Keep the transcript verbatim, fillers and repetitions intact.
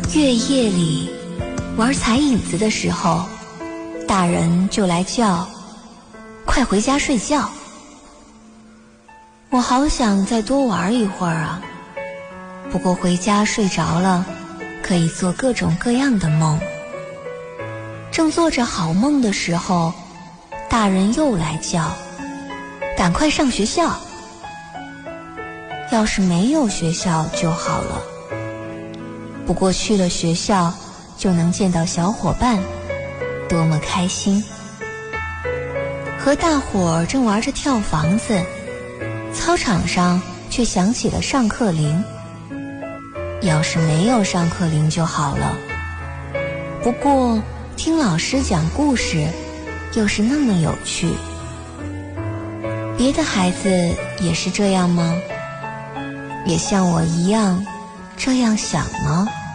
月夜里玩踩影子的时候，大人就来叫，快回家睡觉。我好想再多玩一会儿啊，不过回家睡着了，可以做各种各样的梦。正做着好梦的时候，大人又来叫，赶快上学校。要是没有学校就好了，不过去了学校就能见到小伙伴，多么开心。和大伙儿正玩着跳房子，操场上却响起了上课铃。要是没有上课铃就好了，不过听老师讲故事又是那么有趣。别的孩子也是这样吗？也像我一样这样想吗？